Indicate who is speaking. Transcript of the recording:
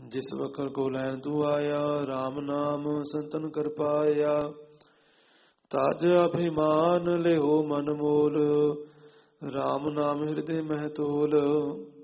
Speaker 1: ਜਿਸ ਵਕਰ ਕੋ ਲੈਣ ਤੂੰ ਆਇਆ, RAM ਨਾਮ ਸੰਤਨ ਕਰ ਪਾਇਆ। ਤਜ ਅਭਿਮਾਨ ਲਿਓ ਮਨ ਮੋਲ, RAM ਨਾਮ ਹਿਰਦੇ ਮਹਿ ਤੋਲ।